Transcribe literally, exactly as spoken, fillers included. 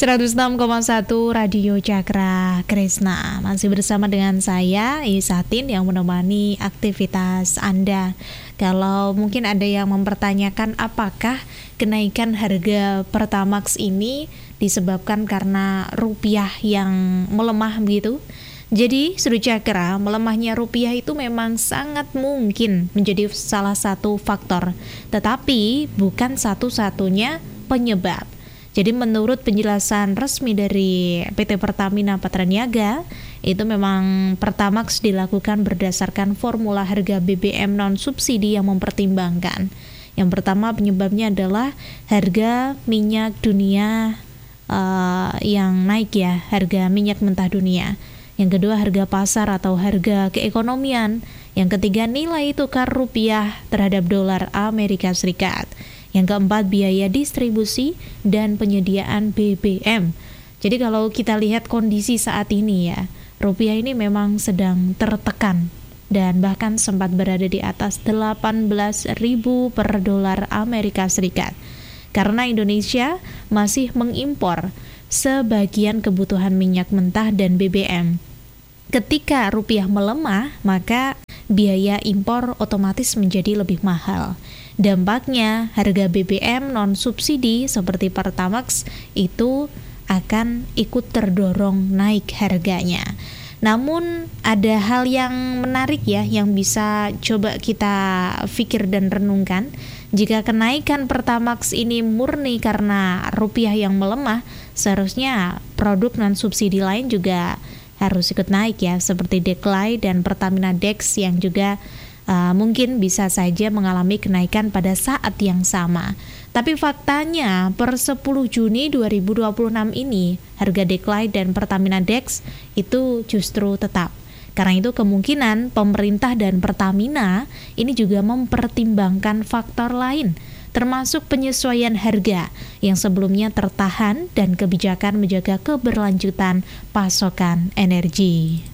seratus enam koma satu Radio Cakra Krisna. Masih bersama dengan saya Isatin yang menemani aktivitas Anda. Kalau mungkin ada yang mempertanyakan apakah kenaikan harga Pertamax ini disebabkan karena rupiah yang melemah begitu. Jadi Sudut Cakra, melemahnya rupiah itu memang sangat mungkin menjadi salah satu faktor, tetapi bukan satu-satunya penyebab. Jadi menurut penjelasan resmi dari P T Pertamina Patraniaga, itu memang Pertamax dilakukan berdasarkan formula harga B B M non-subsidi yang mempertimbangkan. Yang pertama penyebabnya adalah harga minyak dunia uh, yang naik ya, harga minyak mentah dunia. Yang kedua harga pasar atau harga keekonomian. Yang ketiga nilai tukar rupiah terhadap dolar Amerika Serikat. Yang keempat biaya distribusi dan penyediaan B B M. Jadi kalau kita lihat kondisi saat ini ya, rupiah ini memang sedang tertekan dan bahkan sempat berada di atas delapan belas ribu per dolar Amerika Serikat. Karena Indonesia masih mengimpor sebagian kebutuhan minyak mentah dan B B M. Ketika rupiah melemah, maka biaya impor otomatis menjadi lebih mahal. Dampaknya harga B B M non-subsidi seperti Pertamax itu akan ikut terdorong naik harganya. Namun ada hal yang menarik ya yang bisa coba kita pikir dan renungkan. Jika kenaikan Pertamax ini murni karena rupiah yang melemah, seharusnya produk non-subsidi lain juga harus ikut naik ya, seperti Decline dan Pertamina Dex yang juga Uh, mungkin bisa saja mengalami kenaikan pada saat yang sama. Tapi faktanya per sepuluh Juni dua ribu dua puluh enam ini harga Decline dan Pertamina Dex itu justru tetap. Karena itu kemungkinan pemerintah dan Pertamina ini juga mempertimbangkan faktor lain, termasuk penyesuaian harga yang sebelumnya tertahan dan kebijakan menjaga keberlanjutan pasokan energi.